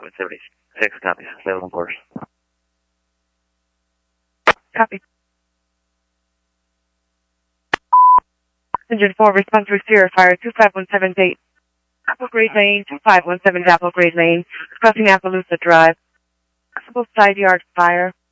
Wind 76, copy. Stay on course. Copy. Engine 4, response to exterior fire 25178. Apple Grade Lane, 2517 Apple Grade Lane, crossing Appaloosa Drive. Possible side yard fire.